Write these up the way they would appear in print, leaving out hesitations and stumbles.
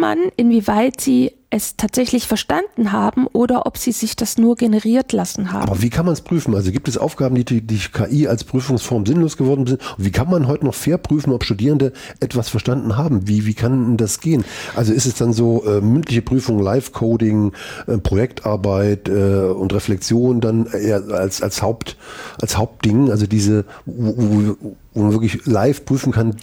man, inwieweit sie es tatsächlich verstanden haben oder ob sie sich das nur generiert lassen haben. Aber wie kann man es prüfen? Also gibt es Aufgaben, die KI als Prüfungsform sinnlos geworden sind? Und wie kann man heute noch fair prüfen, ob Studierende etwas verstanden haben? Wie kann das gehen? Also ist es dann so mündliche Prüfung, Live-Coding, Projektarbeit und Reflexion dann eher als Hauptding? Also diese, wo man wirklich live prüfen kann,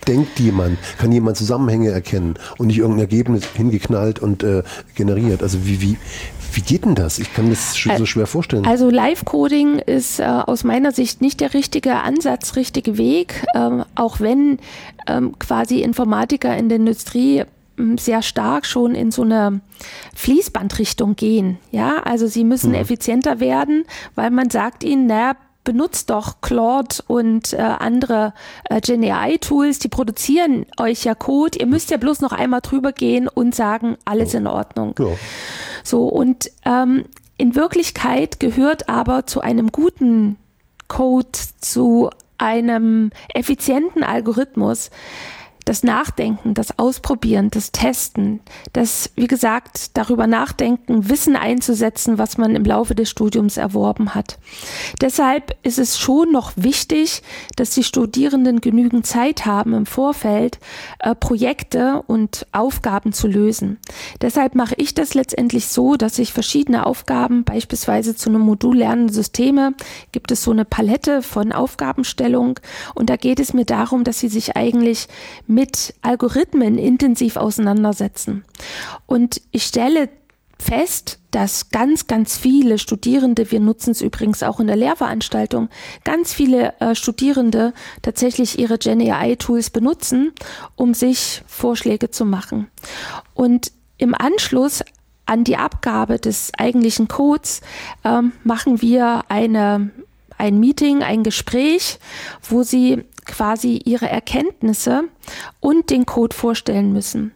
kann jemand Zusammenhänge erkennen und nicht irgendein Ergebnis hingeknallt und generiert. Also wie geht denn das? Ich kann mir das so schwer vorstellen. Also Live-Coding ist aus meiner Sicht nicht der richtige Ansatz, richtige Weg, auch wenn quasi Informatiker in der Industrie sehr stark schon in so eine Fließbandrichtung gehen. Ja, also sie müssen effizienter werden, weil man sagt ihnen, benutzt doch Claude und andere GenAI-Tools, die produzieren euch ja Code. Ihr müsst ja bloß noch einmal drüber gehen und sagen, alles in Ordnung. Ja. So, und in Wirklichkeit gehört aber zu einem guten Code, zu einem effizienten Algorithmus, das Nachdenken, das Ausprobieren, das Testen, das, wie gesagt, darüber nachdenken, Wissen einzusetzen, was man im Laufe des Studiums erworben hat. Deshalb ist es schon noch wichtig, dass die Studierenden genügend Zeit haben, im Vorfeld Projekte und Aufgaben zu lösen. Deshalb mache ich das letztendlich so, dass ich verschiedene Aufgaben, beispielsweise zu einem Modul Lernende Systeme, gibt es so eine Palette von Aufgabenstellung und da geht es mir darum, dass sie sich eigentlich mit Algorithmen intensiv auseinandersetzen. Und ich stelle fest, dass ganz, ganz viele Studierende, wir nutzen es übrigens auch in der Lehrveranstaltung, ganz viele Studierende tatsächlich ihre GenAI-Tools benutzen, um sich Vorschläge zu machen. Und im Anschluss an die Abgabe des eigentlichen Codes machen wir ein Meeting, ein Gespräch, wo sie quasi ihre Erkenntnisse und den Code vorstellen müssen.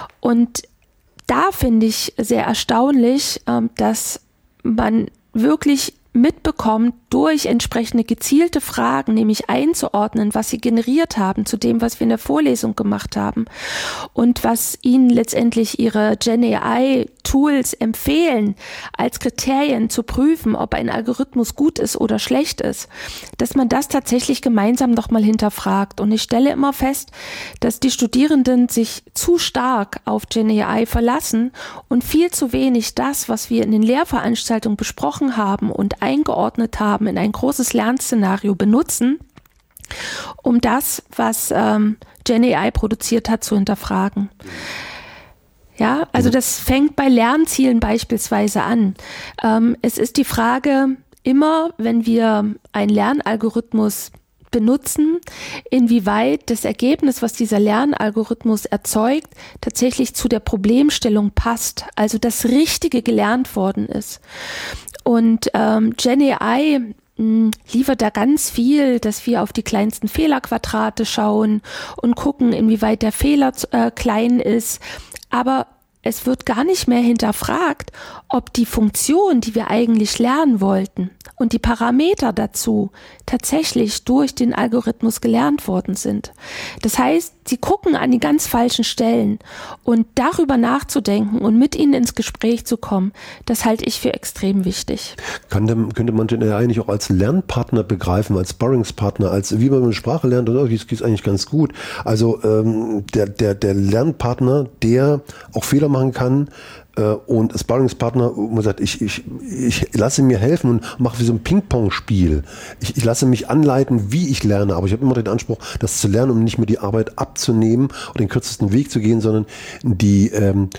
Und da finde ich sehr erstaunlich, dass man wirklich mitbekommt, durch entsprechende gezielte Fragen, nämlich einzuordnen, was sie generiert haben zu dem, was wir in der Vorlesung gemacht haben und was ihnen letztendlich ihre GenAI-Tools empfehlen, als Kriterien zu prüfen, ob ein Algorithmus gut ist oder schlecht ist, dass man das tatsächlich gemeinsam nochmal hinterfragt. Und ich stelle immer fest, dass die Studierenden sich zu stark auf GenAI verlassen und viel zu wenig das, was wir in den Lehrveranstaltungen besprochen haben und eingeordnet haben, in ein großes Lernszenario benutzen, um das, was GenAI produziert hat, zu hinterfragen. Ja, also das fängt bei Lernzielen beispielsweise an. Es ist die Frage, immer wenn wir einen Lernalgorithmus benutzen, inwieweit das Ergebnis, was dieser Lernalgorithmus erzeugt, tatsächlich zu der Problemstellung passt, also das Richtige gelernt worden ist. Und GenAI liefert da ganz viel, dass wir auf die kleinsten Fehlerquadrate schauen und gucken, inwieweit der Fehler klein ist. Aber es wird gar nicht mehr hinterfragt, ob die Funktion, die wir eigentlich lernen wollten und die Parameter dazu tatsächlich durch den Algorithmus gelernt worden sind. Das heißt, sie gucken an die ganz falschen Stellen und darüber nachzudenken und mit ihnen ins Gespräch zu kommen, das halte ich für extrem wichtig. Könnte man GenAI nicht auch als Lernpartner begreifen, als Sparringspartner, als wie man eine Sprache lernt, oder das geht eigentlich ganz gut. Also der Lernpartner, der auch Fehler machen kann, und Sparringspartner, wo man sagt, ich lasse mir helfen und mache wie so ein Ping-Pong-Spiel. Ich lasse mich anleiten, wie ich lerne, aber ich habe immer den Anspruch, das zu lernen, um nicht mehr die Arbeit abzunehmen oder den kürzesten Weg zu gehen, sondern die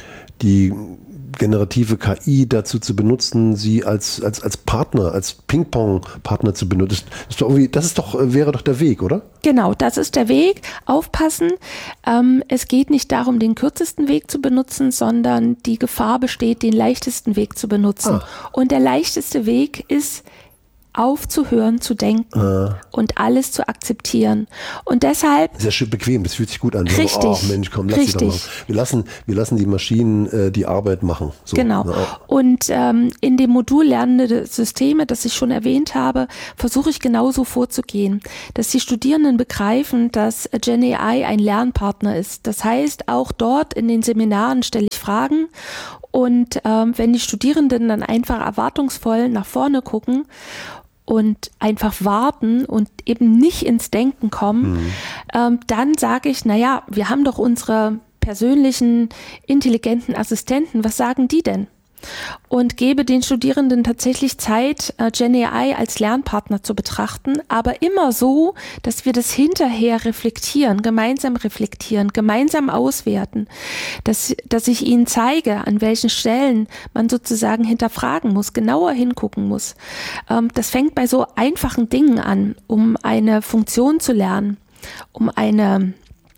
generative KI dazu zu benutzen, sie als Partner, als Ping-Pong-Partner zu benutzen. Wäre doch der Weg, oder? Genau, das ist der Weg. Aufpassen. Es geht nicht darum, den kürzesten Weg zu benutzen, sondern die Gefahr besteht, den leichtesten Weg zu benutzen. Und der leichteste Weg ist aufzuhören zu denken und alles zu akzeptieren. Und deshalb... Sehr schön bequem, das fühlt sich gut an. Richtig. Oh Mensch, komm, lass sie doch mal. Wir lassen die Maschinen die Arbeit machen. So. Genau. Und in dem Modul Lernende Systeme, das ich schon erwähnt habe, versuche ich genauso vorzugehen, dass die Studierenden begreifen, dass GenAI ein Lernpartner ist. Das heißt, auch dort in den Seminaren stelle ich Fragen. Und wenn die Studierenden dann einfach erwartungsvoll nach vorne gucken und einfach warten und eben nicht ins Denken kommen, dann sage ich, naja, wir haben doch unsere persönlichen, intelligenten Assistenten, was sagen die denn? Und gebe den Studierenden tatsächlich Zeit, GenAI als Lernpartner zu betrachten, aber immer so, dass wir das hinterher reflektieren, gemeinsam auswerten, dass ich ihnen zeige, an welchen Stellen man sozusagen hinterfragen muss, genauer hingucken muss. Das fängt bei so einfachen Dingen an, um eine Funktion zu lernen, um ein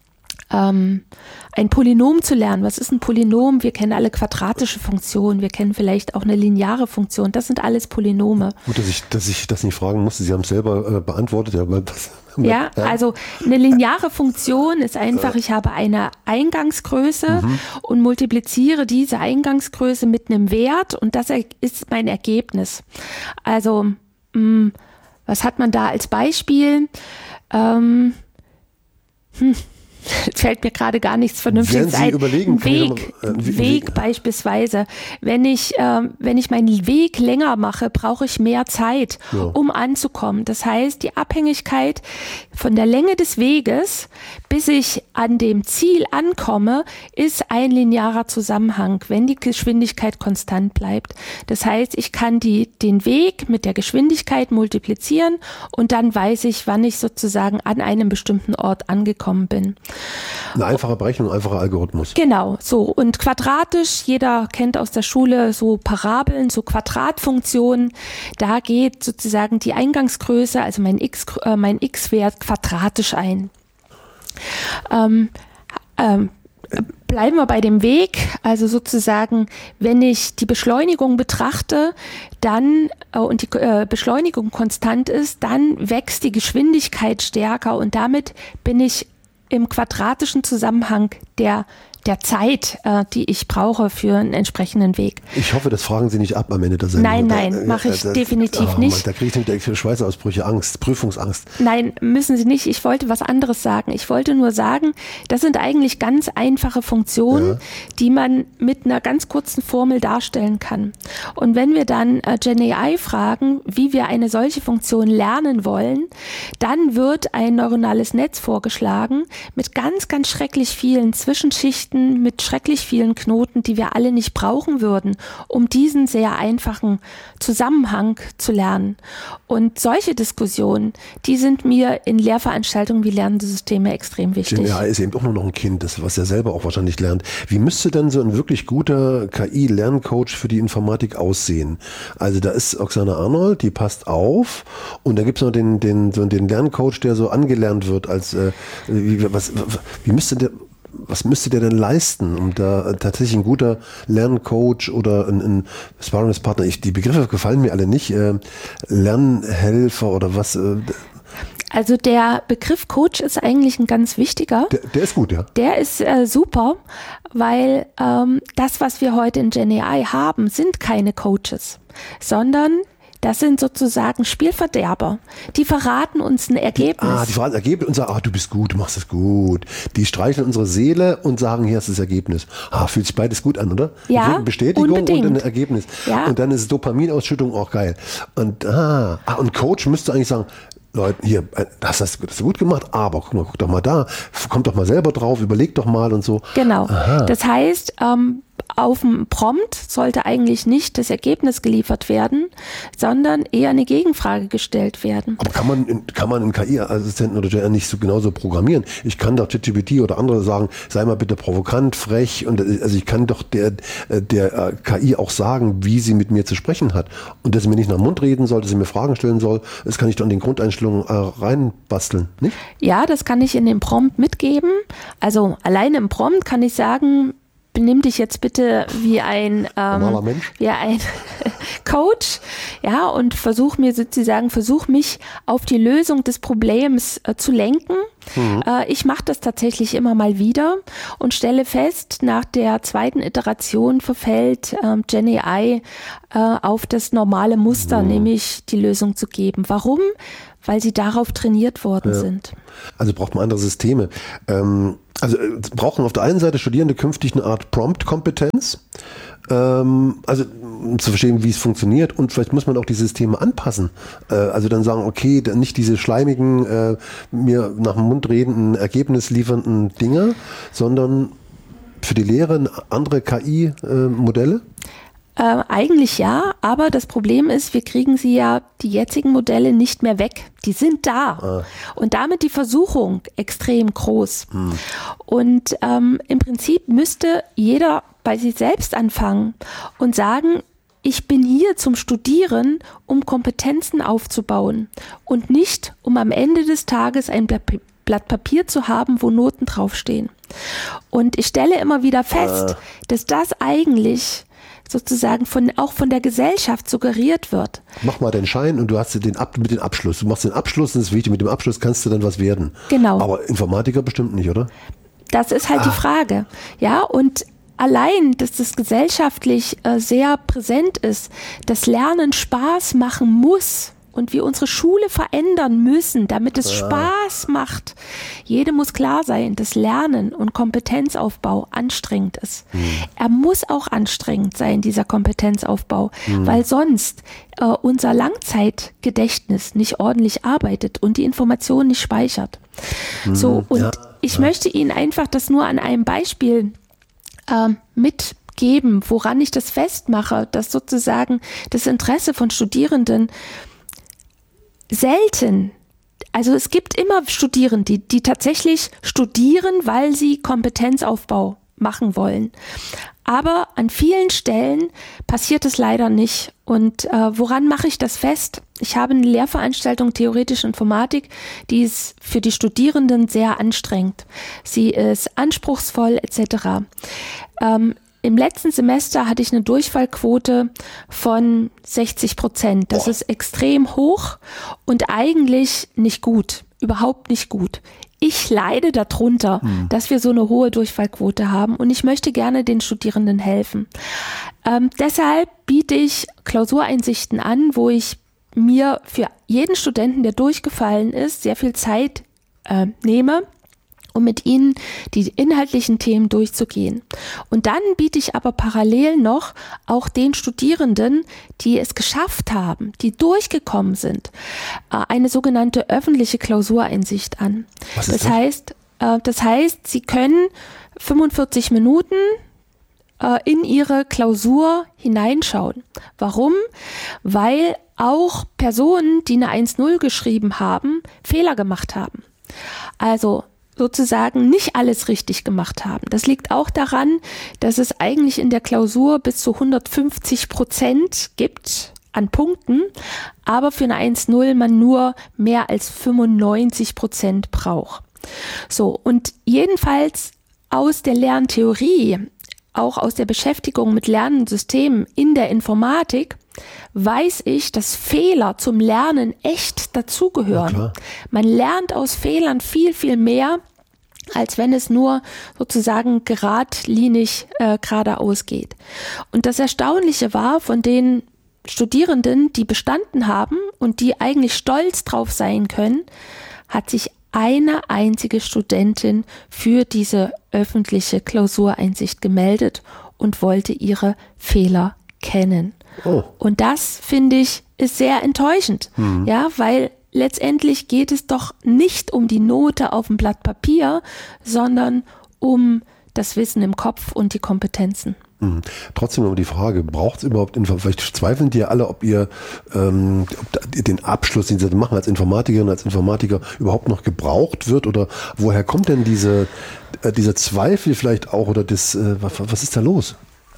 Polynom zu lernen. Was ist ein Polynom? Wir kennen alle quadratische Funktionen. Wir kennen vielleicht auch eine lineare Funktion. Das sind alles Polynome. Gut, dass ich das nicht fragen musste. Sie haben es selber beantwortet. Ja, also eine lineare Funktion ist einfach, ich habe eine Eingangsgröße und multipliziere diese Eingangsgröße mit einem Wert und das ist mein Ergebnis. Also, was hat man da als Beispiel? Jetzt fällt mir gerade gar nichts Vernünftiges ein. Weg beispielsweise. Wenn ich meinen Weg länger mache, brauche ich mehr Zeit, um anzukommen. Das heißt, die Abhängigkeit von der Länge des Weges, bis ich an dem Ziel ankomme, ist ein linearer Zusammenhang, wenn die Geschwindigkeit konstant bleibt. Das heißt, ich kann den Weg mit der Geschwindigkeit multiplizieren und dann weiß ich, wann ich sozusagen an einem bestimmten Ort angekommen bin. Eine einfache Berechnung, ein einfacher Algorithmus. Genau, so. Und quadratisch, jeder kennt aus der Schule so Parabeln, so Quadratfunktionen. Da geht sozusagen die Eingangsgröße, also mein x-Wert quadratisch ein. Bleiben wir bei dem Weg, also sozusagen, wenn ich die Beschleunigung betrachte, dann und die Beschleunigung konstant ist, dann wächst die Geschwindigkeit stärker und damit bin ich im quadratischen Zusammenhang der Zeit, die ich brauche für einen entsprechenden Weg. Ich hoffe, das fragen Sie nicht ab am Ende der Sendung. Nein, mache ich definitiv nicht. Da kriege ich Schweißausbrüche, Angst, Prüfungsangst. Nein, müssen Sie nicht. Ich wollte was anderes sagen. Ich wollte nur sagen, das sind eigentlich ganz einfache Funktionen, die man mit einer ganz kurzen Formel darstellen kann. Und wenn wir dann GenAI fragen, wie wir eine solche Funktion lernen wollen, dann wird ein neuronales Netz vorgeschlagen mit ganz, ganz schrecklich vielen Zwischenschichten, mit schrecklich vielen Knoten, die wir alle nicht brauchen würden, um diesen sehr einfachen Zusammenhang zu lernen. Und solche Diskussionen, die sind mir in Lehrveranstaltungen wie lernende Systeme extrem wichtig. GenAI ist eben auch nur noch ein Kind, was er selber auch wahrscheinlich lernt. Wie müsste denn so ein wirklich guter KI-Lerncoach für die Informatik aussehen? Also da ist Oksana Arnold, die passt auf, und da gibt es noch den Lerncoach, der so angelernt wird als was müsste der denn leisten, um da tatsächlich ein guter Lerncoach oder ein Sparringspartner, die Begriffe gefallen mir alle nicht, Lernhelfer oder was? Also der Begriff Coach ist eigentlich ein ganz wichtiger. Der ist gut, ja. Der ist super, weil das, was wir heute in GenAI haben, sind keine Coaches, sondern das sind sozusagen Spielverderber. Die verraten uns ein Ergebnis. Die verraten ein Ergebnis und sagen, du bist gut, du machst es gut. Die streicheln unsere Seele und sagen, hier ist das Ergebnis. Fühlt sich beides gut an, oder? Ja, Bestätigung unbedingt. Und ein Ergebnis. Ja. Und dann ist Dopaminausschüttung auch geil. Und Coach müsste eigentlich sagen, Leute, hier, hast du gut gemacht, aber guck doch mal da, kommt doch mal selber drauf, überleg doch mal und so. Genau. Das heißt, auf dem Prompt sollte eigentlich nicht das Ergebnis geliefert werden, sondern eher eine Gegenfrage gestellt werden. Aber kann man einen KI-Assistenten oder JR nicht so genauso programmieren? Ich kann doch ChatGPT oder andere sagen, sei mal bitte provokant, frech, und also ich kann doch der KI auch sagen, wie sie mit mir zu sprechen hat, und dass sie mir nicht nach dem Mund reden soll, dass sie mir Fragen stellen soll. Das kann ich doch in den Grundeinstellungen reinbasteln, nicht? Ja, das kann ich in den Prompt mitgeben. Also alleine im Prompt kann ich sagen, benimm dich jetzt bitte wie ein normaler Mensch. Coach, ja, und versuche mich auf die Lösung des Problems zu lenken. Ich mache das tatsächlich immer mal wieder und stelle fest, nach der zweiten Iteration verfällt Gen AI auf das normale Muster, nämlich die Lösung zu geben. Warum? Weil sie darauf trainiert worden sind. Also braucht man andere Systeme. Also brauchen auf der einen Seite Studierende künftig eine Art Prompt-Kompetenz, also zu verstehen, wie es funktioniert, und vielleicht muss man auch die Systeme anpassen. Also dann sagen, okay, nicht diese schleimigen, mir nach dem Mund redenden, Ergebnis liefernden Dinger, sondern für die Lehre andere KI-Modelle? Eigentlich ja, aber das Problem ist, wir kriegen die jetzigen Modelle nicht mehr weg. Die sind da. Und damit die Versuchung extrem groß. Und im Prinzip müsste jeder bei sich selbst anfangen und sagen, ich bin hier zum Studieren, um Kompetenzen aufzubauen und nicht, um am Ende des Tages ein Blatt Papier zu haben, wo Noten draufstehen. Und ich stelle immer wieder fest, dass das eigentlich sozusagen auch von der Gesellschaft suggeriert wird. Mach mal den Schein und du hast mit den Abschluss. Du machst den Abschluss, das ist wichtig, mit dem Abschluss kannst du dann was werden. Genau. Aber Informatiker bestimmt nicht, oder? Das ist halt die Frage. Ja, und allein, dass das gesellschaftlich sehr präsent ist, dass Lernen Spaß machen muss und wir unsere Schule verändern müssen, damit es Spaß macht. Jedem muss klar sein, dass Lernen und Kompetenzaufbau anstrengend ist. Er muss auch anstrengend sein, dieser Kompetenzaufbau, weil sonst unser Langzeitgedächtnis nicht ordentlich arbeitet und die Informationen nicht speichert. So, und ich möchte Ihnen einfach das nur an einem Beispiel mitgeben, woran ich das festmache, dass sozusagen das Interesse von Studierenden selten, also es gibt immer Studierende, die tatsächlich studieren, weil sie Kompetenzaufbau machen wollen. Aber an vielen Stellen passiert es leider nicht. Und woran mache ich das fest? Ich habe eine Lehrveranstaltung Theoretische Informatik, die ist für die Studierenden sehr anstrengend. Sie ist anspruchsvoll etc. Im letzten Semester hatte ich eine Durchfallquote von 60%. Das ist extrem hoch und eigentlich nicht gut, überhaupt nicht gut. Ich leide darunter, dass wir so eine hohe Durchfallquote haben und ich möchte gerne den Studierenden helfen. Deshalb biete ich Klausureinsichten an, wo ich mir für jeden Studenten, der durchgefallen ist, sehr viel Zeit nehme, um mit ihnen die inhaltlichen Themen durchzugehen. Und dann biete ich aber parallel noch auch den Studierenden, die es geschafft haben, die durchgekommen sind, eine sogenannte öffentliche Klausureinsicht an. Was ist das? Das heißt, sie können 45 Minuten in ihre Klausur hineinschauen. Warum? Weil auch Personen, die eine 1.0 geschrieben haben, Fehler gemacht haben. Also sozusagen nicht alles richtig gemacht haben. Das liegt auch daran, dass es eigentlich in der Klausur bis zu 150% gibt an Punkten, aber für eine 1.0 man nur mehr als 95% braucht. So, und jedenfalls aus der Lerntheorie, auch aus der Beschäftigung mit Lernsystemen in der Informatik, weiß ich, dass Fehler zum Lernen echt dazugehören. Ja, man lernt aus Fehlern viel, viel mehr, als wenn es nur sozusagen geradlinig geradeaus geht. Und das Erstaunliche war, von den Studierenden, die bestanden haben und die eigentlich stolz drauf sein können, hat sich eine einzige Studentin für diese öffentliche Klausureinsicht gemeldet und wollte ihre Fehler kennen. Oh. Und das, finde ich, ist sehr enttäuschend, ja, weil letztendlich geht es doch nicht um die Note auf dem Blatt Papier, sondern um das Wissen im Kopf und die Kompetenzen. Trotzdem aber die Frage, braucht es überhaupt, vielleicht zweifeln die ja alle, ob ihr den Abschluss, den sie machen als Informatikerin, als Informatiker überhaupt noch gebraucht wird, oder woher kommt denn dieser Zweifel vielleicht auch, oder was ist da los?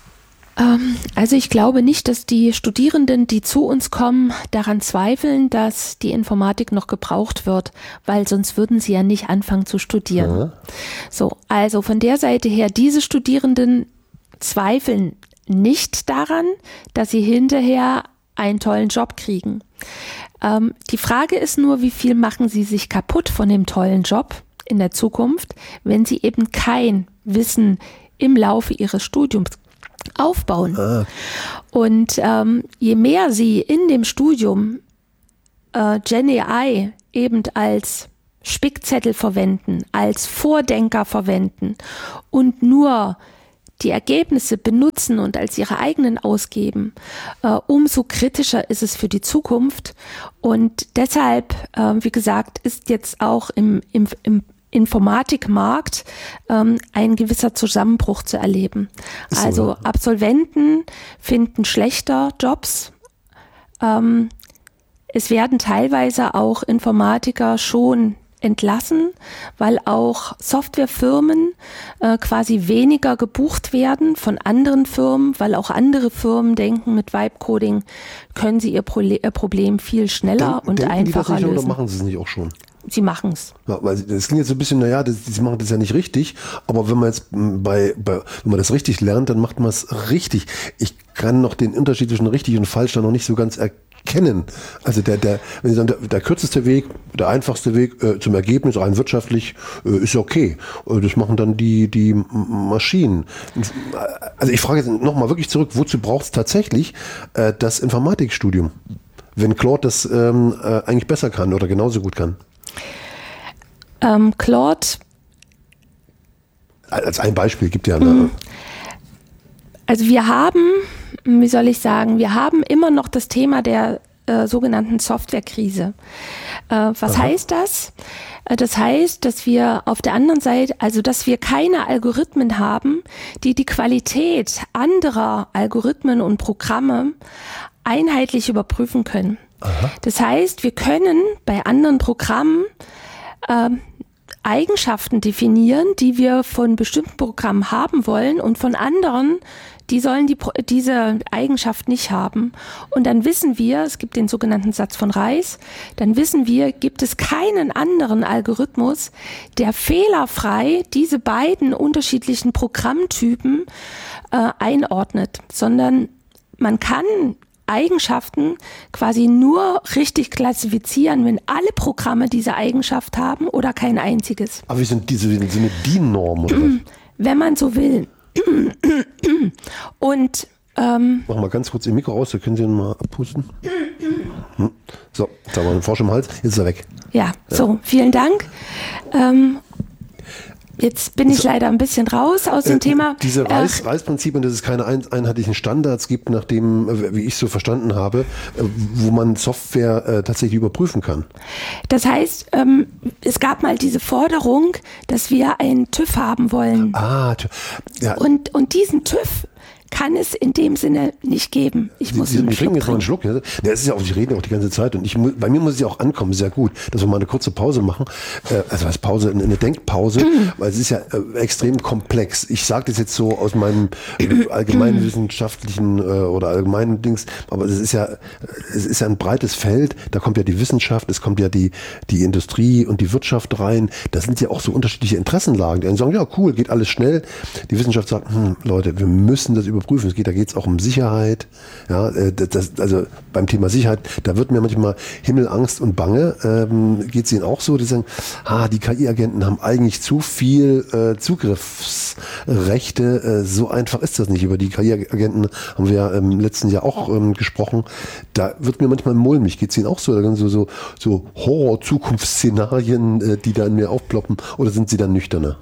Also ich glaube nicht, dass die Studierenden, die zu uns kommen, daran zweifeln, dass die Informatik noch gebraucht wird, weil sonst würden sie ja nicht anfangen zu studieren. So, also von der Seite her, diese Studierenden zweifeln nicht daran, dass sie hinterher einen tollen Job kriegen. Die Frage ist nur, wie viel machen sie sich kaputt von dem tollen Job in der Zukunft, wenn sie eben kein Wissen im Laufe ihres Studiums aufbauen. Und je mehr sie in dem Studium GenAI eben als Spickzettel verwenden, als Vordenker verwenden und nur die Ergebnisse benutzen und als ihre eigenen ausgeben, umso kritischer ist es für die Zukunft. Und deshalb, wie gesagt, ist jetzt auch im Informatikmarkt ein gewisser Zusammenbruch zu erleben. Also Absolventen finden schlechter Jobs. Es werden teilweise auch Informatiker schon entlassen, weil auch Softwarefirmen quasi weniger gebucht werden von anderen Firmen, weil auch andere Firmen denken, mit Vibe-Coding können sie ihr Problem viel schneller und einfacher lösen. Oder machen sie es nicht auch schon? Sie machen es. Ja, weil das klingt jetzt so ein bisschen, sie machen das ja nicht richtig, aber wenn man jetzt wenn man das richtig lernt, dann macht man es richtig. Ich kann noch den Unterschied zwischen richtig und falsch dann noch nicht so ganz erkennen. Also wenn Sie sagen, der kürzeste Weg, der einfachste Weg zum Ergebnis, rein wirtschaftlich, ist okay. Das machen dann die Maschinen. Also ich frage jetzt nochmal wirklich zurück, wozu braucht es tatsächlich das Informatikstudium, wenn Claude das eigentlich besser kann oder genauso gut kann? Claude. Als ein Beispiel gibt ja. Also wir haben immer noch das Thema der sogenannten Softwarekrise. Was heißt das? Das heißt, dass wir auf der anderen Seite, also dass wir keine Algorithmen haben, die die Qualität anderer Algorithmen und Programme einheitlich überprüfen können. Das heißt, wir können bei anderen Programmen Eigenschaften definieren, die wir von bestimmten Programmen haben wollen und von anderen, die sollen diese Eigenschaft nicht haben. Und dann wissen wir, es gibt den sogenannten Satz von Rice, dann wissen wir, gibt es keinen anderen Algorithmus, der fehlerfrei diese beiden unterschiedlichen Programmtypen einordnet, sondern man kann Eigenschaften quasi nur richtig klassifizieren, wenn alle Programme diese Eigenschaft haben oder kein einziges. Aber wie sind diese eine DIN-Norm oder was? Wenn man so will. Und machen wir ganz kurz Ihr Mikro aus, da können Sie ihn mal abpusten. So, jetzt haben wir einen Frosch im Hals, jetzt ist er weg. Ja, so, vielen Dank. Jetzt bin ich leider ein bisschen raus aus dem Thema. Diese Reisprinzipien, dass es keine einheitlichen Standards gibt, nach dem, wie ich so verstanden habe, wo man Software tatsächlich überprüfen kann. Das heißt, es gab mal diese Forderung, dass wir einen TÜV haben wollen. Ja. Und diesen TÜV kann es in dem Sinne nicht geben. Ich trinken jetzt mal einen Schluck. Ja, das ist ja auch, Sie reden auch die ganze Zeit und bei mir muss es ja auch ankommen, sehr gut, dass wir mal eine kurze Pause machen. Also als Pause, eine Denkpause, weil es ist ja extrem komplex. Ich sage das jetzt so aus meinem allgemeinwissenschaftlichen oder allgemeinen Dings, aber es ist ja ein breites Feld. Da kommt ja die Wissenschaft, es kommt ja die Industrie und die Wirtschaft rein. Da sind ja auch so unterschiedliche Interessenlagen. Die einen sagen, ja cool, geht alles schnell. Die Wissenschaft sagt, Leute, wir müssen das überprüfen. Da geht es auch um Sicherheit. Ja, also beim Thema Sicherheit, da wird mir manchmal Himmelangst und Bange. Geht es Ihnen auch so? Die sagen, die KI-Agenten haben eigentlich zu viel Zugriffsrechte. So einfach ist das nicht. Über die KI-Agenten haben wir ja im letzten Jahr auch gesprochen. Da wird mir manchmal mulmig. Geht es Ihnen auch so? Da sind so Horror-Zukunftsszenarien, die da in mir aufploppen. Oder sind Sie dann nüchterner?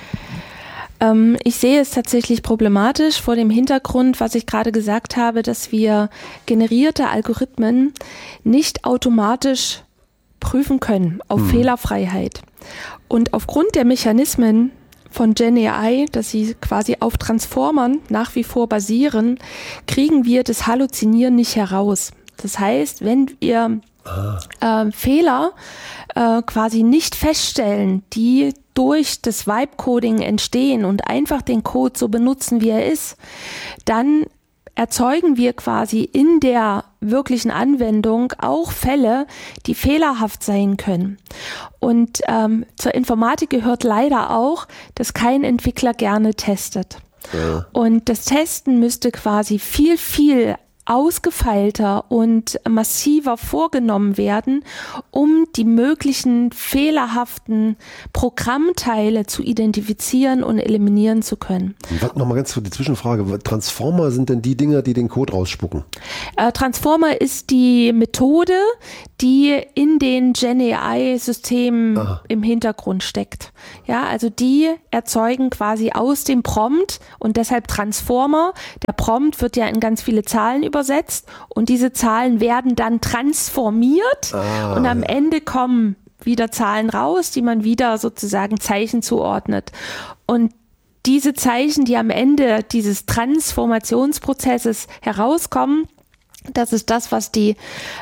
Ich sehe es tatsächlich problematisch vor dem Hintergrund, was ich gerade gesagt habe, dass wir generierte Algorithmen nicht automatisch prüfen können auf Fehlerfreiheit. Und aufgrund der Mechanismen von GenAI, dass sie quasi auf Transformern nach wie vor basieren, kriegen wir das Halluzinieren nicht heraus. Das heißt, wenn wir Fehler quasi nicht feststellen, die durch das Vibe-Coding entstehen und einfach den Code so benutzen, wie er ist, dann erzeugen wir quasi in der wirklichen Anwendung auch Fälle, die fehlerhaft sein können. Und zur Informatik gehört leider auch, dass kein Entwickler gerne testet. Ja. Und das Testen müsste quasi viel, viel ausgefeilter und massiver vorgenommen werden, um die möglichen fehlerhaften Programmteile zu identifizieren und eliminieren zu können. Nochmal ganz kurz die Zwischenfrage. Transformer sind denn die Dinger, die den Code rausspucken? Transformer ist die Methode, die in den GenAI-Systemen im Hintergrund steckt. Ja, also die erzeugen quasi aus dem Prompt und deshalb Transformer. Der Prompt wird ja in ganz viele Zahlen übersetzt und diese Zahlen werden dann transformiert und am Ende kommen wieder Zahlen raus, die man wieder sozusagen Zeichen zuordnet. Und diese Zeichen, die am Ende dieses Transformationsprozesses herauskommen, das ist das, was die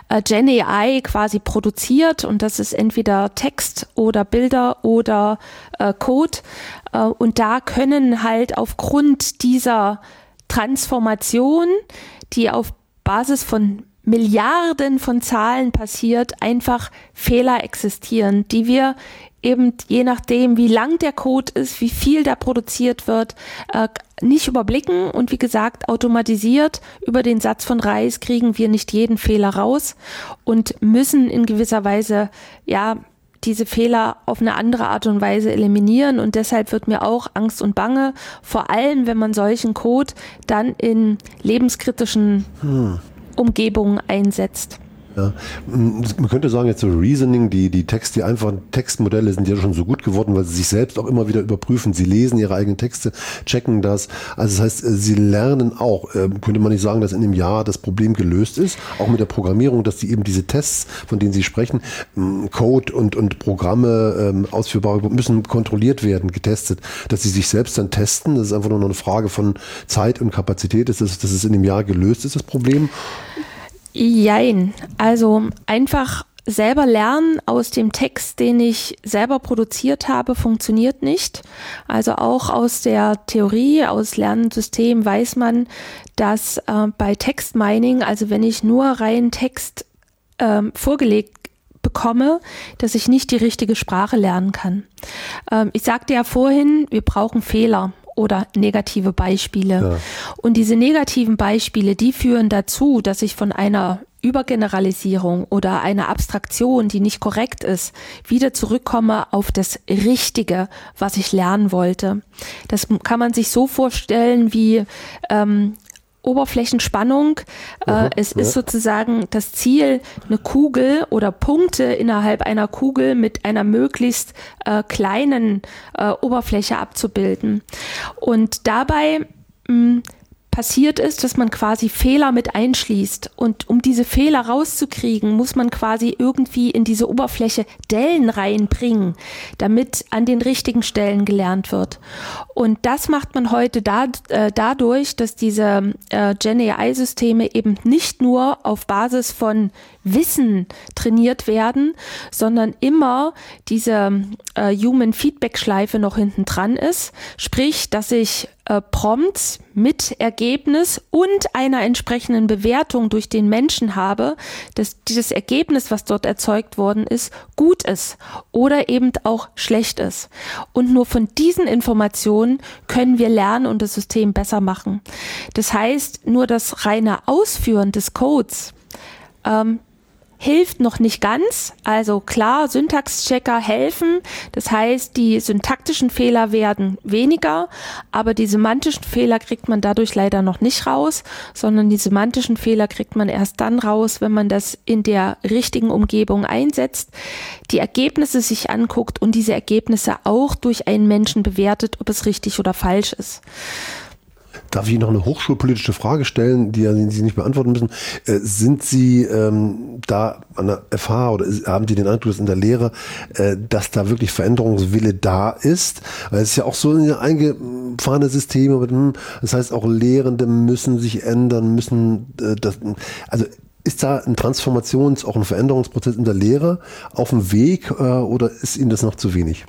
GenAI quasi produziert und das ist entweder Text oder Bilder oder Code und da können halt aufgrund dieser Transformation, die auf Basis von Milliarden von Zahlen passiert, einfach Fehler existieren, die wir eben je nachdem, wie lang der Code ist, wie viel da produziert wird, nicht überblicken und wie gesagt, automatisiert über den Satz von Reis kriegen wir nicht jeden Fehler raus und müssen in gewisser Weise, ja, diese Fehler auf eine andere Art und Weise eliminieren und deshalb wird mir auch Angst und Bange, vor allem wenn man solchen Code dann in lebenskritischen Umgebungen einsetzt. Ja, man könnte sagen, jetzt so Reasoning, die einfachen Textmodelle sind ja schon so gut geworden, weil sie sich selbst auch immer wieder überprüfen. Sie lesen ihre eigenen Texte, checken das. Also das heißt, sie lernen auch. Könnte man nicht sagen, dass in dem Jahr das Problem gelöst ist, auch mit der Programmierung, dass die eben diese Tests, von denen Sie sprechen, Code und Programme ausführbar müssen kontrolliert werden, getestet, dass sie sich selbst dann testen. Das ist einfach nur noch eine Frage von Zeit und Kapazität, dass es in dem Jahr gelöst ist, das Problem. Jein, also einfach selber lernen aus dem Text, den ich selber produziert habe, funktioniert nicht. Also auch aus der Theorie, aus Lernsystemen weiß man, dass bei Textmining, also wenn ich nur rein Text vorgelegt bekomme, dass ich nicht die richtige Sprache lernen kann. Ich sagte ja vorhin, wir brauchen Fehler oder negative Beispiele. Ja. Und diese negativen Beispiele, die führen dazu, dass ich von einer Übergeneralisierung oder einer Abstraktion, die nicht korrekt ist, wieder zurückkomme auf das Richtige, was ich lernen wollte. Das kann man sich so vorstellen wie Oberflächenspannung. Es ist sozusagen das Ziel, eine Kugel oder Punkte innerhalb einer Kugel mit einer möglichst kleinen Oberfläche abzubilden. Und dabei passiert ist, dass man quasi Fehler mit einschließt. Und um diese Fehler rauszukriegen, muss man quasi irgendwie in diese Oberfläche Dellen reinbringen, damit an den richtigen Stellen gelernt wird. Und das macht man heute dadurch, dass diese GenAI-Systeme eben nicht nur auf Basis von Wissen trainiert werden, sondern immer diese Human-Feedback-Schleife noch hinten dran ist. Sprich, dass ich Prompts mit Ergebnis und einer entsprechenden Bewertung durch den Menschen habe, dass dieses Ergebnis, was dort erzeugt worden ist, gut ist oder eben auch schlecht ist. Und nur von diesen Informationen können wir lernen und das System besser machen. Das heißt, nur das reine Ausführen des Codes hilft noch nicht ganz. Also klar, Syntaxchecker helfen. Das heißt, die syntaktischen Fehler werden weniger, aber die semantischen Fehler kriegt man dadurch leider noch nicht raus, sondern die semantischen Fehler kriegt man erst dann raus, wenn man das in der richtigen Umgebung einsetzt, die Ergebnisse sich anguckt und diese Ergebnisse auch durch einen Menschen bewertet, ob es richtig oder falsch ist. Darf ich noch eine hochschulpolitische Frage stellen, die Sie nicht beantworten müssen? Sind Sie da an der FH oder haben Sie den Eindruck, dass in der Lehre, dass da wirklich Veränderungswille da ist? Weil es ist ja auch so ein eingefahrene System, aber das heißt auch Lehrende müssen sich ändern, also ist da ein auch ein Veränderungsprozess in der Lehre auf dem Weg oder ist Ihnen das noch zu wenig?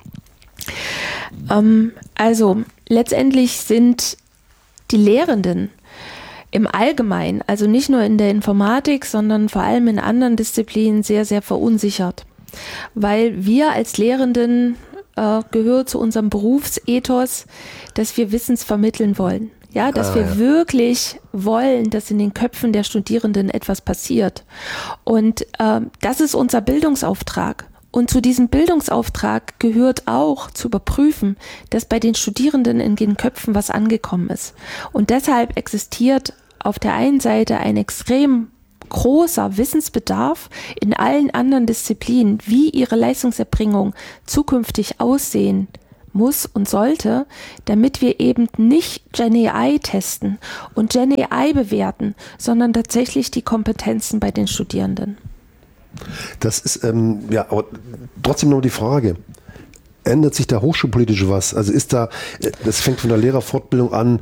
Also letztendlich sind die Lehrenden im Allgemeinen, also nicht nur in der Informatik, sondern vor allem in anderen Disziplinen sehr, sehr verunsichert. Weil wir als Lehrenden gehört zu unserem Berufsethos, dass wir Wissens vermitteln wollen. Ja, dass wir wirklich wollen, dass in den Köpfen der Studierenden etwas passiert. Und das ist unser Bildungsauftrag. Und zu diesem Bildungsauftrag gehört auch zu überprüfen, dass bei den Studierenden in den Köpfen was angekommen ist. Und deshalb existiert auf der einen Seite ein extrem großer Wissensbedarf in allen anderen Disziplinen, wie ihre Leistungserbringung zukünftig aussehen muss und sollte, damit wir eben nicht Gen AI testen und Gen AI bewerten, sondern tatsächlich die Kompetenzen bei den Studierenden. Das ist, aber trotzdem noch die Frage, ändert sich da hochschulpolitisch was? Also ist da, das fängt von der Lehrerfortbildung an,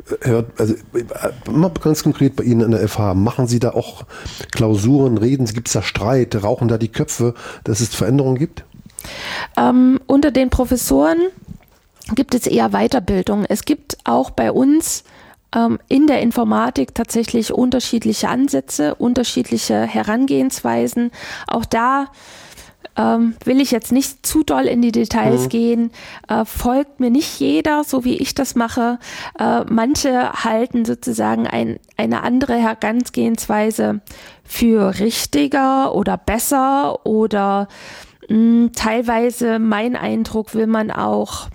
mal ganz konkret bei Ihnen an der FH, machen Sie da auch Klausuren, reden, gibt es da Streit, rauchen da die Köpfe, dass es Veränderungen gibt? Unter den Professoren gibt es eher Weiterbildung. Es gibt auch bei uns in der Informatik tatsächlich unterschiedliche Ansätze, unterschiedliche Herangehensweisen. Auch da will ich jetzt nicht zu doll in die Details gehen. Folgt mir nicht jeder, so wie ich das mache. Manche halten sozusagen eine andere Herangehensweise für richtiger oder besser oder teilweise, mein Eindruck, will man auch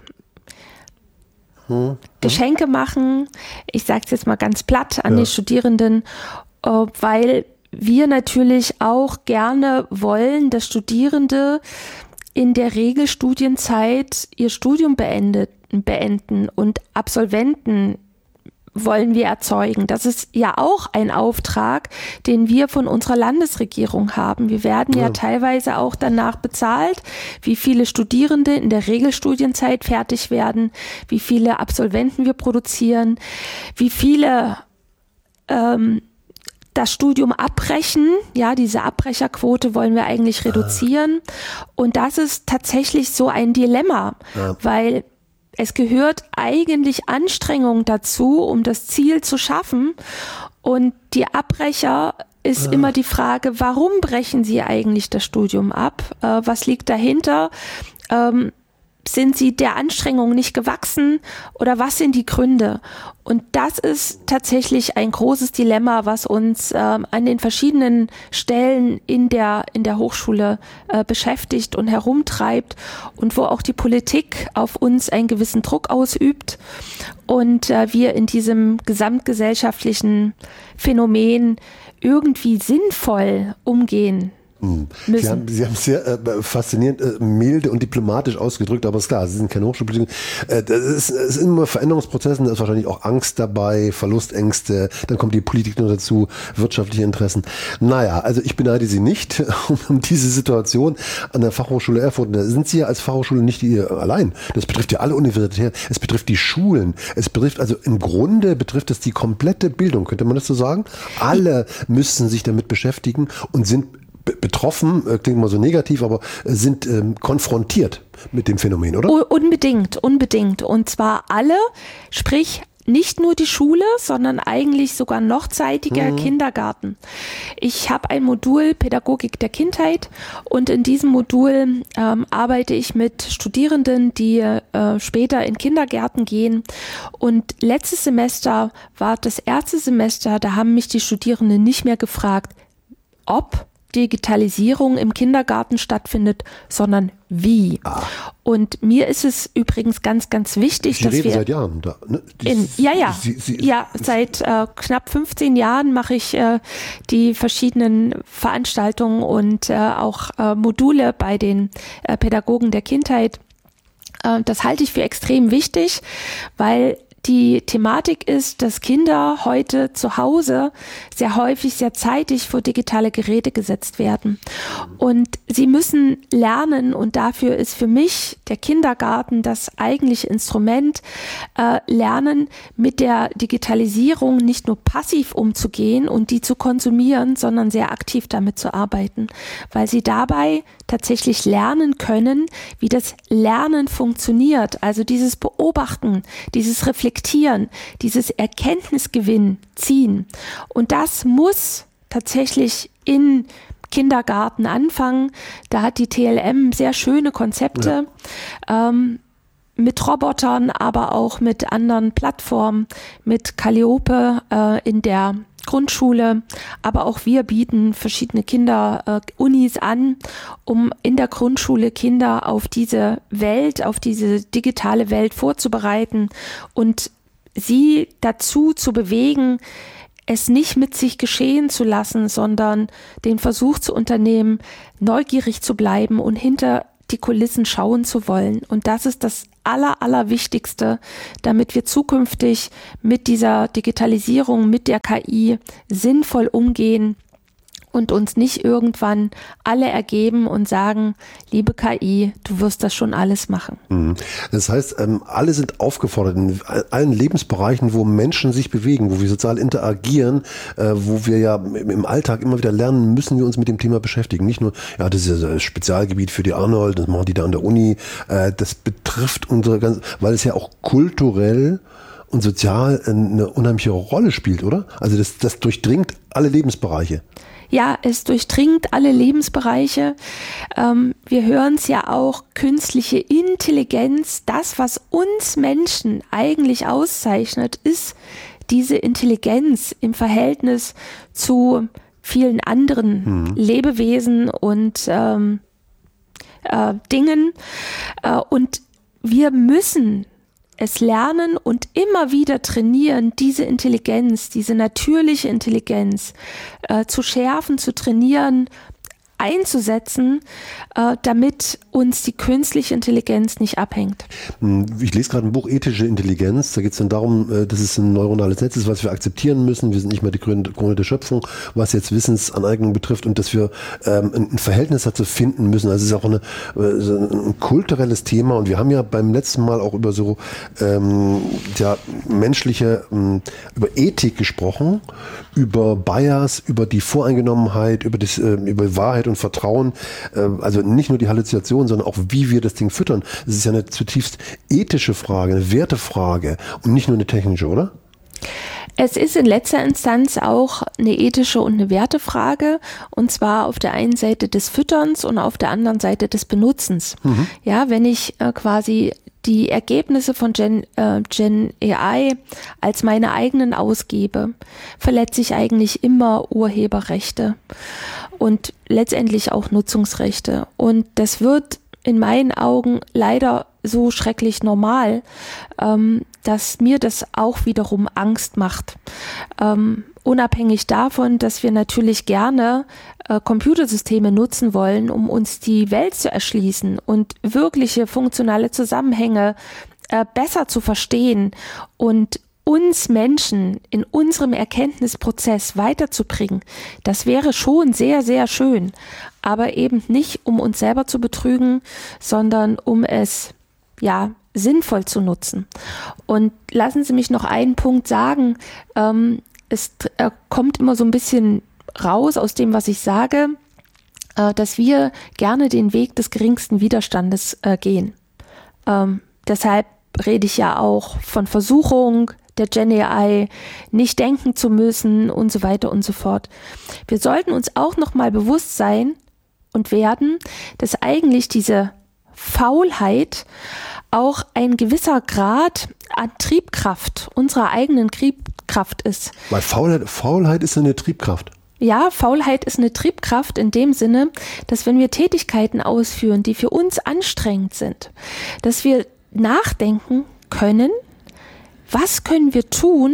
Geschenke machen. Ich sage es jetzt mal ganz platt an die Studierenden, weil wir natürlich auch gerne wollen, dass Studierende in der Regelstudienzeit ihr Studium beenden und Absolventen wollen wir erzeugen. Das ist ja auch ein Auftrag, den wir von unserer Landesregierung haben. Wir werden ja teilweise auch danach bezahlt, wie viele Studierende in der Regelstudienzeit fertig werden, wie viele Absolventen wir produzieren, wie viele das Studium abbrechen. Ja, diese Abbrecherquote wollen wir eigentlich reduzieren. Und das ist tatsächlich so ein Dilemma, weil es gehört eigentlich Anstrengung dazu, um das Ziel zu schaffen. Und die Abbrecher ist immer die Frage, warum brechen sie eigentlich das Studium ab? Was liegt dahinter? Sind sie der Anstrengung nicht gewachsen oder was sind die Gründe? Und das ist tatsächlich ein großes Dilemma, was uns an den verschiedenen Stellen in der Hochschule beschäftigt und herumtreibt und wo auch die Politik auf uns einen gewissen Druck ausübt und wir in diesem gesamtgesellschaftlichen Phänomen irgendwie sinnvoll umgehen. Sie haben sehr faszinierend milde und diplomatisch ausgedrückt, aber ist klar, Sie sind keine Hochschulpolitiker. Es ist immer Veränderungsprozessen, da ist wahrscheinlich auch Angst dabei, Verlustängste, dann kommt die Politik noch dazu, wirtschaftliche Interessen. Naja, also ich beneide Sie nicht um diese Situation an der Fachhochschule Erfurt. Da sind Sie ja als Fachhochschule nicht allein. Das betrifft ja alle Universitäten, es betrifft die Schulen, es betrifft, also im Grunde betrifft es die komplette Bildung, könnte man das so sagen? Alle müssen sich damit beschäftigen und sind betroffen, klingt mal so negativ, aber sind konfrontiert mit dem Phänomen, oder? Unbedingt. Und zwar alle, sprich nicht nur die Schule, sondern eigentlich sogar noch zeitiger Kindergarten. Ich habe ein Modul Pädagogik der Kindheit und in diesem Modul arbeite ich mit Studierenden, die später in Kindergärten gehen. Und letztes Semester war das erste Semester, da haben mich die Studierenden nicht mehr gefragt, ob Digitalisierung im Kindergarten stattfindet, sondern wie. Und mir ist es übrigens ganz, ganz wichtig, Sie dass reden wir seit Jahren da. Ne? Seit knapp 15 Jahren mache ich die verschiedenen Veranstaltungen und auch Module bei den Pädagogen der Kindheit. Das halte ich für extrem wichtig, weil die Thematik ist, dass Kinder heute zu Hause sehr häufig, sehr zeitig vor digitale Geräte gesetzt werden. Und sie müssen lernen, und dafür ist für mich der Kindergarten das eigentliche Instrument, lernen, mit der Digitalisierung nicht nur passiv umzugehen und die zu konsumieren, sondern sehr aktiv damit zu arbeiten, weil sie dabei tatsächlich lernen können, wie das Lernen funktioniert. Also dieses Beobachten, dieses Reflektieren, dieses Erkenntnisgewinn ziehen. Und das muss tatsächlich in Kindergarten anfangen. Da hat die TLM sehr schöne Konzepte mit Robotern, aber auch mit anderen Plattformen, mit Calliope in der Grundschule, aber auch wir bieten verschiedene Kinder-Unis an, um in der Grundschule Kinder auf diese Welt, auf diese digitale Welt vorzubereiten und sie dazu zu bewegen, es nicht mit sich geschehen zu lassen, sondern den Versuch zu unternehmen, neugierig zu bleiben und hinter die Kulissen schauen zu wollen. Und das ist das Allerwichtigste, damit wir zukünftig mit dieser Digitalisierung, mit der KI sinnvoll umgehen und uns nicht irgendwann alle ergeben und sagen, liebe KI, du wirst das schon alles machen. Das heißt, alle sind aufgefordert, in allen Lebensbereichen, wo Menschen sich bewegen, wo wir sozial interagieren, wo wir ja im Alltag immer wieder lernen, müssen wir uns mit dem Thema beschäftigen. Nicht nur, ja, das ist ja das Spezialgebiet für die Arnold, das machen die da an der Uni, das betrifft unsere ganze, weil es ja auch kulturell und sozial eine unheimliche Rolle spielt, oder? Also das durchdringt alle Lebensbereiche. Ja, es durchdringt alle Lebensbereiche. Wir hören es ja auch, künstliche Intelligenz, das, was uns Menschen eigentlich auszeichnet, ist diese Intelligenz im Verhältnis zu vielen anderen Lebewesen und Dingen. Und wir müssen es lernen und immer wieder trainieren, diese Intelligenz, diese natürliche Intelligenz zu schärfen, zu trainieren, einzusetzen, damit uns die künstliche Intelligenz nicht abhängt. Ich lese gerade ein Buch Ethische Intelligenz. Da geht es dann darum, dass es ein neuronales Netz ist, was wir akzeptieren müssen. Wir sind nicht mehr die Krone der Schöpfung, was jetzt Wissensaneignung betrifft und dass wir ein Verhältnis dazu finden müssen. Also es ist auch ein kulturelles Thema und wir haben ja beim letzten Mal auch über so menschliche, über Ethik gesprochen, über Bias, über die Voreingenommenheit, über Wahrheit und Vertrauen, also nicht nur die Halluzination, sondern auch wie wir das Ding füttern. Es ist ja eine zutiefst ethische Frage, eine Wertefrage und nicht nur eine technische, oder? Es ist in letzter Instanz auch eine ethische und eine Wertefrage, und zwar auf der einen Seite des Fütterns und auf der anderen Seite des Benutzens. Ja, wenn ich quasi die Ergebnisse von Gen AI als meine eigenen ausgebe, verletze ich eigentlich immer Urheberrechte und letztendlich auch Nutzungsrechte. Und das wird in meinen Augen leider so schrecklich normal, dass mir das auch wiederum Angst macht. Unabhängig davon, dass wir natürlich gerne Computersysteme nutzen wollen, um uns die Welt zu erschließen und wirkliche funktionale Zusammenhänge besser zu verstehen und uns Menschen in unserem Erkenntnisprozess weiterzubringen, das wäre schon sehr, sehr schön, aber eben nicht, um uns selber zu betrügen, sondern um es sinnvoll zu nutzen. Und lassen Sie mich noch einen Punkt sagen, es kommt immer so ein bisschen raus aus dem, was ich sage, dass wir gerne den Weg des geringsten Widerstandes gehen. Deshalb rede ich ja auch von Versuchung der Gen AI, nicht denken zu müssen und so weiter und so fort. Wir sollten uns auch nochmal bewusst sein und werden, dass eigentlich diese Faulheit auch ein gewisser Grad an Triebkraft, unserer eigenen Triebkraft ist. Weil Faulheit ist eine Triebkraft. Ja, Faulheit ist eine Triebkraft in dem Sinne, dass wenn wir Tätigkeiten ausführen, die für uns anstrengend sind, dass wir nachdenken können, was können wir tun,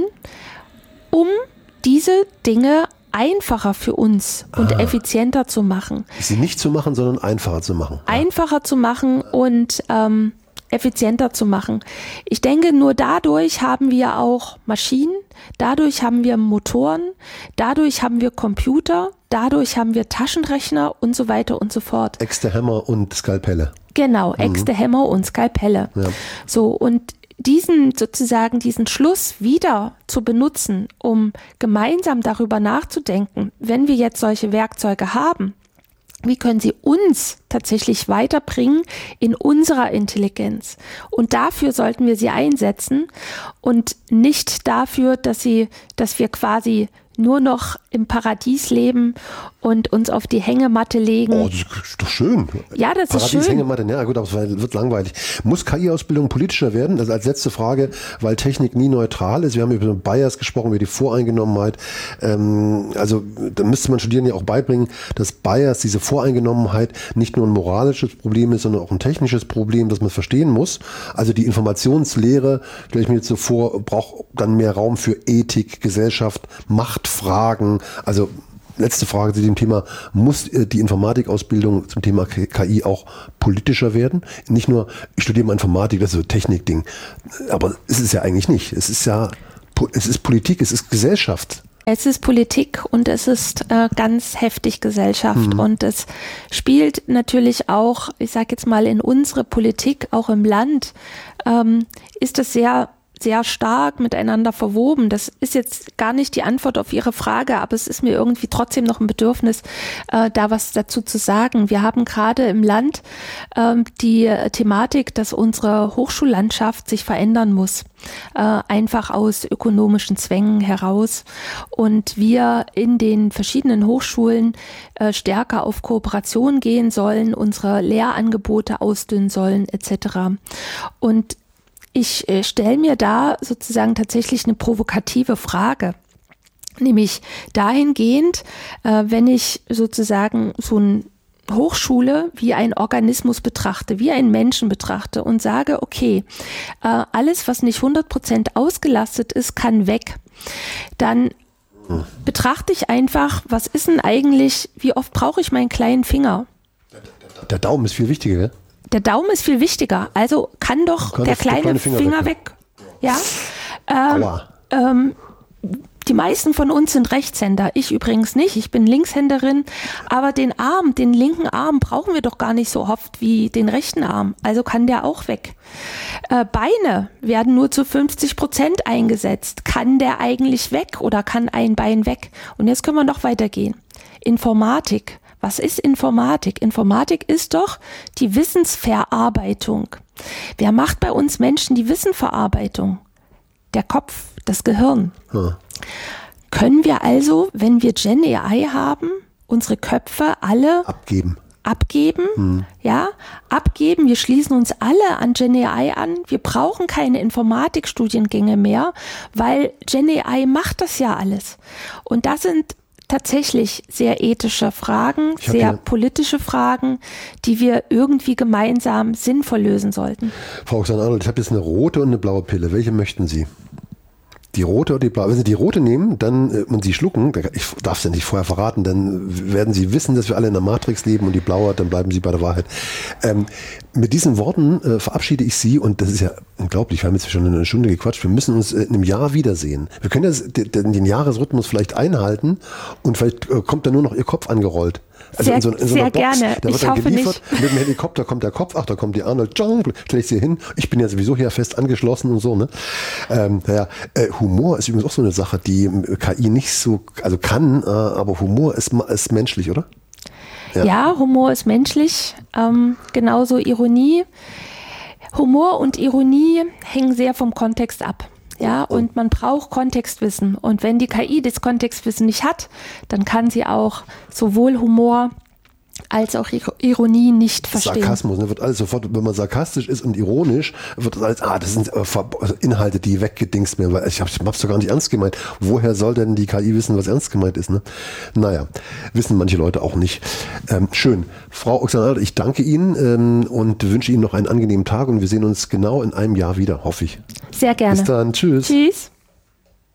um diese Dinge einfacher für uns und effizienter zu machen. Sie nicht zu machen, sondern einfacher zu machen. Einfacher zu machen und effizienter zu machen. Ich denke, nur dadurch haben wir auch Maschinen, dadurch haben wir Motoren, dadurch haben wir Computer, dadurch haben wir Taschenrechner und so weiter und so fort. Äxte, Hämmer und Skalpelle. Genau, Äxte, Hämmer und Skalpelle. Ja. So, und diesen Schluss wieder zu benutzen, um gemeinsam darüber nachzudenken, wenn wir jetzt solche Werkzeuge haben, wie können sie uns tatsächlich weiterbringen in unserer Intelligenz? Und dafür sollten wir sie einsetzen und nicht dafür, dass wir quasi nur noch im Paradies leben und uns auf die Hängematte legen. Oh, das ist doch schön. Ja, das ist schön. Paradies, Hängematte, ja gut, aber es wird langweilig. Muss KI-Ausbildung politischer werden? Also als letzte Frage, weil Technik nie neutral ist. Wir haben über Bias gesprochen, über die Voreingenommenheit. Also da müsste man Studierenden ja auch beibringen, dass Bias, diese Voreingenommenheit, nicht nur ein moralisches Problem ist, sondern auch ein technisches Problem, das man verstehen muss. Also die Informationslehre, stelle ich mir jetzt so vor, braucht dann mehr Raum für Ethik, Gesellschaft, Machtfragen. Also letzte Frage zu dem Thema, muss die Informatikausbildung zum Thema KI auch politischer werden? Nicht nur, ich studiere mal Informatik, das ist so ein Technikding, aber es ist ja eigentlich nicht. Es ist Politik, es ist Gesellschaft. Es ist Politik und es ist ganz heftig Gesellschaft und es spielt natürlich auch, ich sage jetzt mal, in unsere Politik, auch im Land, ist es sehr stark miteinander verwoben. Das ist jetzt gar nicht die Antwort auf Ihre Frage, aber es ist mir irgendwie trotzdem noch ein Bedürfnis, da was dazu zu sagen. Wir haben gerade im Land die Thematik, dass unsere Hochschullandschaft sich verändern muss, einfach aus ökonomischen Zwängen heraus und wir in den verschiedenen Hochschulen stärker auf Kooperation gehen sollen, unsere Lehrangebote ausdünnen sollen etc. Und ich stelle mir da sozusagen tatsächlich eine provokative Frage, nämlich dahingehend, wenn ich sozusagen so eine Hochschule wie ein Organismus betrachte, wie einen Menschen betrachte und sage, okay, alles, was nicht 100% ausgelastet ist, kann weg. Dann betrachte ich einfach, was ist denn eigentlich, wie oft brauche ich meinen kleinen Finger? Der Daumen ist viel wichtiger, gell? Der Daumen ist viel wichtiger, also kann doch der kleine Finger weg. Ja. Die meisten von uns sind Rechtshänder, ich übrigens nicht, ich bin Linkshänderin, aber den linken Arm brauchen wir doch gar nicht so oft wie den rechten Arm, also kann der auch weg. Beine werden nur zu 50% eingesetzt, kann der eigentlich weg oder kann ein Bein weg? Und jetzt können wir noch weitergehen. Informatik. Was ist Informatik? Informatik ist doch die Wissensverarbeitung. Wer macht bei uns Menschen die Wissensverarbeitung? Der Kopf, das Gehirn. Können wir also, wenn wir Gen AI haben, unsere Köpfe alle abgeben? Ja, abgeben. Wir schließen uns alle an Gen AI an. Wir brauchen keine Informatikstudiengänge mehr, weil Gen AI macht das ja alles. Und das sind tatsächlich sehr ethische Fragen, sehr politische Fragen, die wir irgendwie gemeinsam sinnvoll lösen sollten. Frau Oxan-Arnold, ich habe jetzt eine rote und eine blaue Pille. Welche möchten Sie? Die rote oder die blaue? Wenn Sie die rote nehmen und sie schlucken, ich darf es ja nicht vorher verraten, dann werden Sie wissen, dass wir alle in der Matrix leben und die blaue, dann bleiben Sie bei der Wahrheit. Mit diesen Worten verabschiede ich Sie und das ist ja unglaublich, wir haben jetzt schon eine Stunde gequatscht, wir müssen uns in einem Jahr wiedersehen. Wir können den Jahresrhythmus vielleicht einhalten und vielleicht kommt dann nur noch Ihr Kopf angerollt. Also sehr, in so einer Box, gerne. Da wird dann geliefert, mit dem Helikopter kommt der Kopf, ach, da kommt die Arnold, stelle ich sie hin, ich bin ja sowieso hier fest angeschlossen und so. Ne? Humor ist übrigens auch so eine Sache, die KI nicht so, also kann, aber Humor ist menschlich, oder? Ja, Humor ist menschlich, genauso Ironie. Humor und Ironie hängen sehr vom Kontext ab. Ja, und man braucht Kontextwissen. Und wenn die KI das Kontextwissen nicht hat, dann kann sie auch sowohl Humor als auch Ironie nicht verstehen. Sarkasmus, ne, wird alles sofort, wenn man sarkastisch ist und ironisch, wird das alles, das sind Inhalte, die weggedingst werden, weil ich hab's doch gar nicht ernst gemeint. Woher soll denn die KI wissen, was ernst gemeint ist? Ne? Naja, wissen manche Leute auch nicht. Schön. Frau Oxan-Arnold, ich danke Ihnen und wünsche Ihnen noch einen angenehmen Tag und wir sehen uns genau in einem Jahr wieder, hoffe ich. Sehr gerne. Bis dann. Tschüss. Tschüss.